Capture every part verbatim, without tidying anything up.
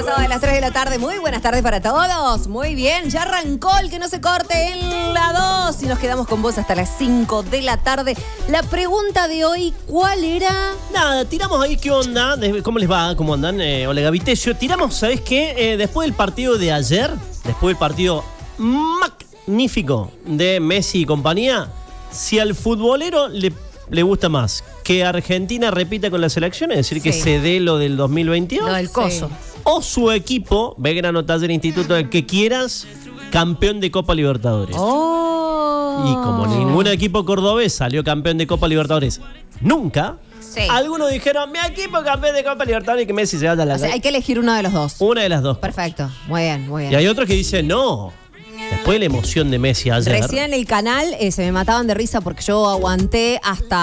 pasado de las tres de la tarde. Muy buenas tardes para todos. Muy bien, ya arrancó el que no se corte en la dos y nos quedamos con vos hasta las cinco de la tarde. La pregunta de hoy, ¿cuál era? Nada, tiramos ahí qué onda, cómo les va, cómo andan. Eh, hola Gavitecio, tiramos, ¿sabés qué? Eh, después del partido de ayer, después del partido magnífico de Messi y compañía, si al futbolero le, le gusta más que Argentina repita con la selección, es decir, sí, que se dé lo del dos mil veintidós. Lo del coso. Sí. O su equipo, Belgrano, Taller, Instituto, el que quieras, campeón de Copa Libertadores. Oh. Y como ningún equipo cordobés salió campeón de Copa Libertadores nunca, Sí. algunos dijeron, mi equipo campeón de Copa Libertadores y que Messi se vaya a la... O sea, hay que elegir uno de los dos. Una de las dos. Perfecto, muy bien, muy bien. Y hay otros que dicen, no, después de la emoción de Messi ayer... Recién en el canal eh, se me mataban de risa porque yo aguanté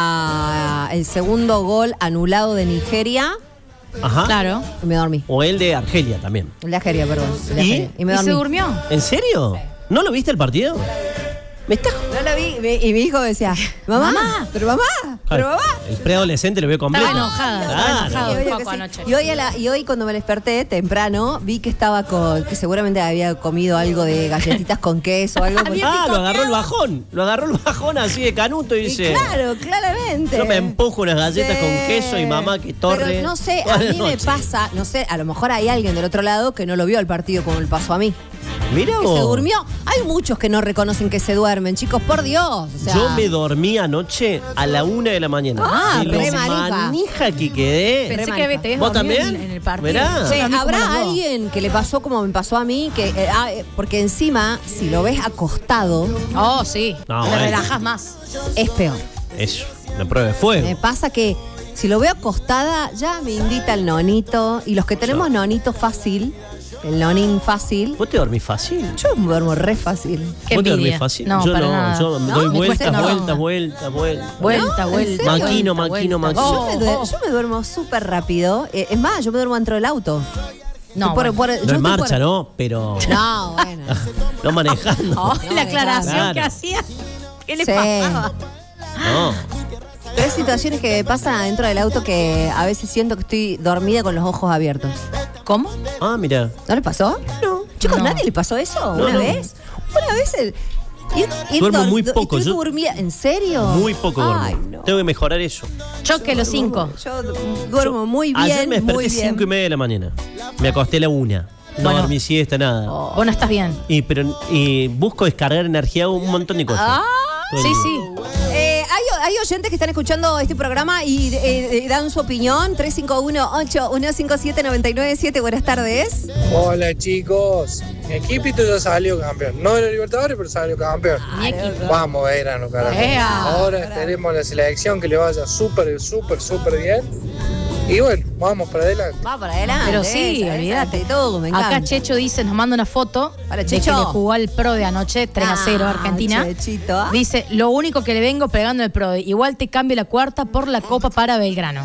hasta el segundo gol anulado de Nigeria. Ajá. Claro. Y me dormí. O el de Argelia también. El de Nigeria, perdón. El de ¿Y? Nigeria. Y me ¿Y dormí. se durmió? ¿En serio? ¿No lo viste el partido? ¿Me estás... No lo vi me- y mi hijo me decía, mamá, Mamá. pero mamá, pero mamá. El preadolescente lo vio completo. Estaba enojada, estaba Claro. enojada. Y, obvio Poco que sí. anoche. Y hoy, a la- y hoy cuando me desperté temprano vi que estaba con, que seguramente había comido algo de galletitas con queso o algo. porque- Ah, lo agarró el bajón. Lo agarró el bajón así de canuto y Y dice... claro, claramente. Yo me empujo unas galletas Sí. con queso y mamá que torre. Pero no sé, a toda la mí me noche. pasa, no sé, a lo mejor hay alguien del otro lado que no lo vio el partido como el pasó a mí. Mira Que vos. se durmió. Hay muchos que no reconocen que se duermen, chicos, por Dios. O sea, Yo me dormí anoche a la una de la mañana. Ah, de lo re manija. manija que quedé. Pensé Re que manija. te habías ¿Vos dormido también? En, en el partido. Mirá. Che, Yo dormí como ¿habrá los dos. alguien que le pasó como me pasó a mí? Que, eh, ah, eh, porque encima, si lo ves acostado, Oh, sí. No, Te bueno. relajas más. es peor. Eso, una prueba de fuego. Me pasa que si lo veo acostada, ya me invita el nonito. Y los que tenemos nonito fácil, el nonín fácil, ¿Vos te dormís fácil? yo me duermo re fácil. Qué ¿Vos te dormís envidia. fácil? No, yo para no, nada. yo me No, doy me vueltas, cuesta, no. vueltas, vueltas, vueltas. Vuelta, ¿En vuelta. serio? Maquino, vuelta, maquino, vuelta. maquino. Yo me, Oh, duer- oh. yo me duermo súper rápido. Eh, es más, yo me duermo dentro del auto. No, Por- bueno. por- yo No estoy en marcha, por- ¿no? Pero No, bueno. no manejando. Oh, No, la aclaración claro. que hacía. ¿Qué le Sí. pasaba? No. Hay situaciones que me pasan dentro del auto que a veces siento que estoy dormida con los ojos abiertos. ¿Cómo? Ah, mira. ¿No le pasó? No. Chicos, No. ¿nadie le pasó eso? No, ¿Una no. vez? Una vez el... ir- ir Duermo dor- muy do- poco, estoy yo- dormida- ¿En serio? Muy poco duermo. Ay, no. Tengo que mejorar eso. Choque los cinco. Yo du- duermo muy bien, Ayer me desperté muy bien. cinco y media de la mañana. Me acosté a la una. No Bueno. dormí siesta, nada. Oh. Vos no estás bien. Y, pero, y busco descargar energía, un montón de cosas. Ah. Todo el Sí, día. sí. Eh, hay, hay oyentes que están escuchando este programa y eh, eh, dan su opinión. tres cinco uno, ocho uno cinco siete, nueve nueve siete. Buenas tardes. Hola chicos, mi equipito ya salió campeón. No de la Libertadores, pero salió campeón. Mi equipo. Vamos, Belgrano, carajo. Ea. Ahora esperemos la selección que le vaya súper, súper, súper bien. Y bueno, vamos para adelante. Va para adelante. Pero sí, esa, esa, olvídate. de todo, me encanta. Acá Checho dice, nos manda una foto Hola, de Checho. que le jugó al Pro de anoche, tres a cero Ah, Argentina. Chechito, ¿ah? Dice, lo único que le vengo pegando el Pro, igual te cambio la cuarta por la Copa para Belgrano.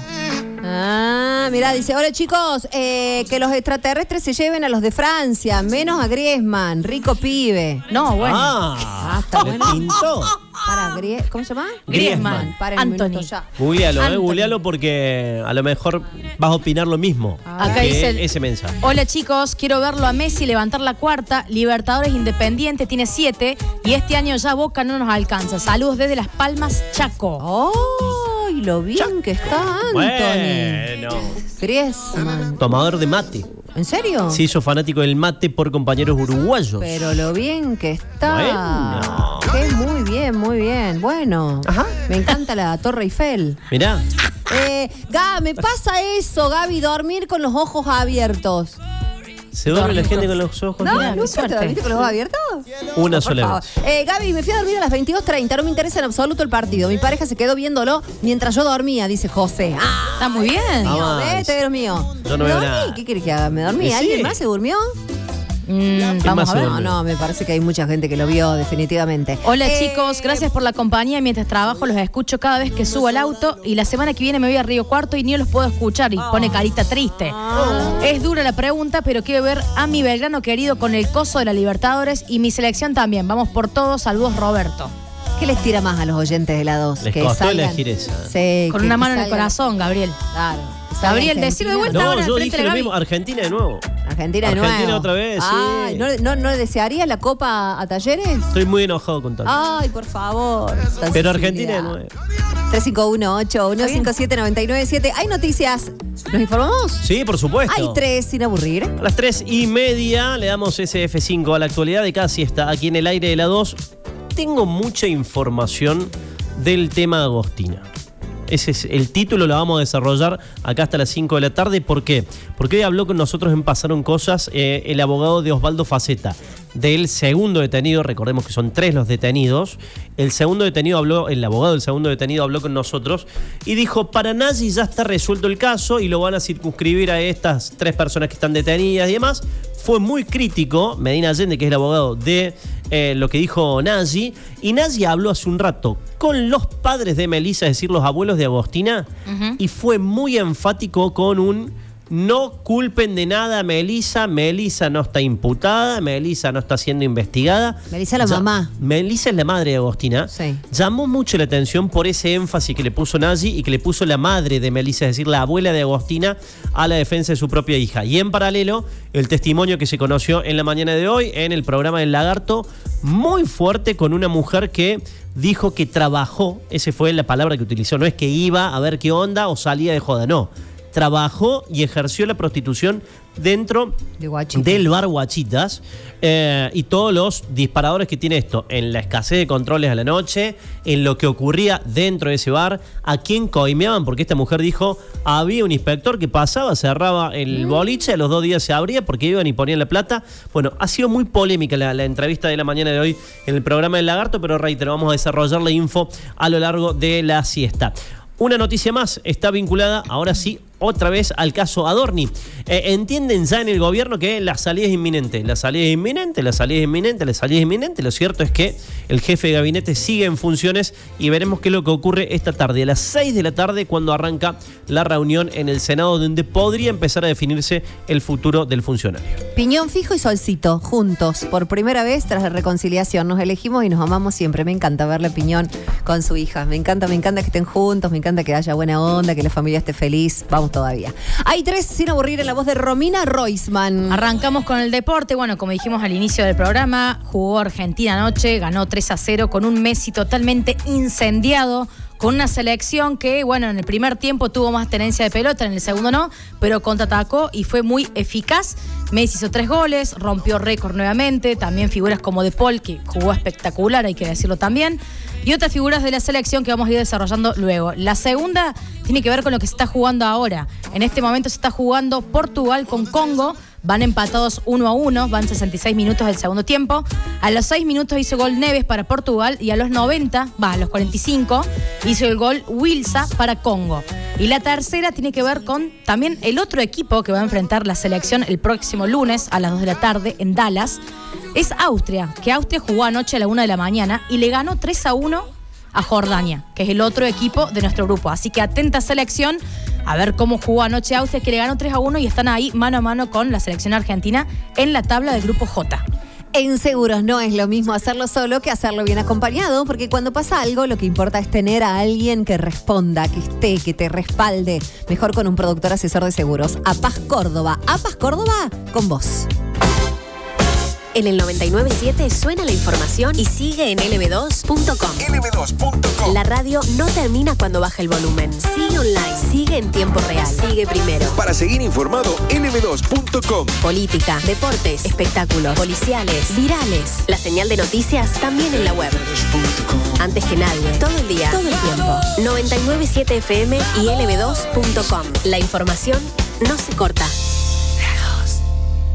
Ah, mirá, dice, hola chicos, eh, que los extraterrestres se lleven a los de Francia, menos a Griezmann, rico pibe. No, bueno. Ah, Ah, está ¿le bueno. pintó? Para, Grie- ¿cómo se llama? Griezmann. Para el Anthony. minuto ya. Googlealo, eh, Anthony. googlealo porque a lo mejor vas a opinar lo mismo. Acá que dice el- ese mensaje. Hola chicos, quiero verlo a Messi levantar la cuarta. Libertadores Independiente tiene siete y este año ya Boca no nos alcanza. Saludos desde Las Palmas, Chaco. ¡Ay, lo bien que está Anthony! Bueno. Griezmann. Tomador de mate. ¿En serio? Se hizo fanático del mate por compañeros uruguayos. Pero lo bien que está. Bueno. Que muy bien, muy bien. Bueno, Ajá. me encanta la Torre Eiffel. Mirá. Eh, Gaby, me pasa eso, Gaby, dormir con los ojos abiertos. ¿Se duerme la gente con los ojos? ¿No? Mirá, qué ¿Nunca te suerte. dormiste con los ojos abiertos? Una Por sola favor. vez. Eh, Gaby, me fui a dormir a las veintidós treinta. No me interesa en absoluto el partido. Mi pareja se quedó viéndolo mientras yo dormía, dice José. Ah, Está muy bien. Ah, mío, Vamos. este Dios mío. Yo no ¿Me veo dormí? nada. ¿Qué querés que haga? ¿Me dormí? Y sí. ¿Alguien más se durmió? Mm, más vamos a se ver. No, no, me parece que hay mucha gente que lo vio, definitivamente. Hola Eh, chicos, gracias por la compañía. Mientras trabajo los escucho cada vez que subo al auto y la semana que viene me voy a Río Cuarto y ni los puedo escuchar y pone carita triste. Es dura la pregunta, pero quiero ver a mi Belgrano querido con el coso de la Libertadores y mi selección también. Vamos por todos. Saludos, Roberto. ¿Qué les tira más a los oyentes de la dos? Les que costó salgan- elegir esa. Sí, Con que- una que mano en el salgan- corazón, Gabriel. Claro. que salga Gabriel, Argentina. decilo de vuelta. No, ahora yo enfrente dije de lo Gaby. mismo. Argentina de nuevo. Argentina de nuevo. Argentina otra vez, sí. Ay, ¿no, no, ¿no desearía la Copa a Talleres? Estoy muy enojado con Talleres. Ay, por favor. Pero Argentina de nuevo. tres cinco uno ocho uno cinco siete nueve nueve siete. ¿Hay noticias? ¿Nos informamos? Sí, por supuesto. Hay tres sin aburrir. A las tres y media le damos ese F cinco a la actualidad de cada siesta aquí en el aire de la dos. Tengo mucha información del tema Agostina. Ese es el título, lo vamos a desarrollar acá hasta las cinco de la tarde. ¿Por qué? Porque hoy habló con nosotros en Pasaron Cosas eh, el abogado de Osvaldo Faceta, del segundo detenido. Recordemos que son tres los detenidos. El segundo detenido habló, el abogado del segundo detenido habló con nosotros y dijo: para Nayi ya está resuelto el caso y lo van a circunscribir a estas tres personas que están detenidas y demás. Fue muy crítico Medina Allende, que es el abogado de eh, lo que dijo Nayi, y Nayi habló hace un rato con los padres de Melissa, es decir, los abuelos de Agostina, uh-huh. y fue muy enfático con un: no culpen de nada a Melissa, Melissa no está imputada, Melissa no está siendo investigada. Melissa es la ya, mamá. Melissa es la madre de Agostina. Sí. Llamó mucho la atención por ese énfasis que le puso Nayi y que le puso la madre de Melissa, es decir, la abuela de Agostina, a la defensa de su propia hija. Y en paralelo, el testimonio que se conoció en la mañana de hoy en el programa del Lagarto, muy fuerte, con una mujer que dijo que trabajó, esa fue la palabra que utilizó, no es que iba a ver qué onda o salía de joda, no. Trabajó y ejerció la prostitución dentro de del bar Guachitas, eh, y todos los disparadores que tiene esto, en la escasez de controles a la noche, en lo que ocurría dentro de ese bar, a quién coimeaban, porque esta mujer dijo: había un inspector que pasaba, cerraba el boliche, a los dos días se abría porque iban y ponían la plata. Bueno, ha sido muy polémica la, la entrevista de la mañana de hoy en el programa del Lagarto, pero reitero, vamos a desarrollar la info a lo largo de la siesta. Una noticia más está vinculada, ahora sí, otra vez al caso Adorni. Eh, entienden ya en el gobierno que la salida es inminente. La salida es inminente, la salida es inminente, la salida es inminente. Lo cierto es que el jefe de gabinete sigue en funciones y veremos qué es lo que ocurre esta tarde, a las seis de la tarde, cuando arranca la reunión en el Senado, donde podría empezar a definirse el futuro del funcionario. Piñón Fijo y Solcito, juntos, por primera vez tras la reconciliación. Nos elegimos y nos amamos siempre. Me encanta verle a Piñón con su hija. Me encanta, me encanta que estén juntos, me encanta que haya buena onda, que la familia esté feliz. Vamos todavía. Hay tres sin aburrir en la voz de Romina Roisman. Arrancamos con el deporte. Bueno, como dijimos al inicio del programa, jugó Argentina anoche, ganó tres a cero con un Messi totalmente incendiado, con una selección que, bueno, en el primer tiempo tuvo más tenencia de pelota, en el segundo no, pero contraatacó y fue muy eficaz. Messi hizo tres goles, rompió récord nuevamente, también figuras como De Paul, que jugó espectacular, hay que decirlo también, y otras figuras de la selección que vamos a ir desarrollando luego. La segunda tiene que ver con lo que se está jugando ahora. En este momento se está jugando Portugal con Congo. Van empatados uno a uno, van sesenta y seis minutos del segundo tiempo. A los seis minutos hizo gol Neves para Portugal y a los noventa, va, a los cuarenta y cinco, hizo el gol Wilsa para Congo. Y la tercera tiene que ver con también el otro equipo que va a enfrentar la selección el próximo lunes a las dos de la tarde en Dallas. Es Austria, que Austria jugó anoche a la una de la mañana y le ganó tres a uno a Jordania, que es el otro equipo de nuestro grupo. Así que atenta selección, a ver cómo jugó anoche Austria, que le ganó tres a uno y están ahí mano a mano con la selección argentina en la tabla del grupo J. En Seguros no es lo mismo hacerlo solo que hacerlo bien acompañado, porque cuando pasa algo lo que importa es tener a alguien que responda, que esté, que te respalde. Mejor con un productor asesor de seguros. APAS Córdoba. APAS Córdoba con vos. En el noventa y nueve punto siete suena la información y sigue en L B dos punto com. L B dos punto com. La radio no termina cuando baja el volumen. Sigue online, sigue en tiempo real, sigue primero. Para seguir informado, L B dos punto com. Política, deportes, espectáculos, policiales, virales. La señal de noticias también en la web. Antes que nadie, todo el día, todo el tiempo. noventa y nueve punto siete F M y L B dos punto com. La información no se corta.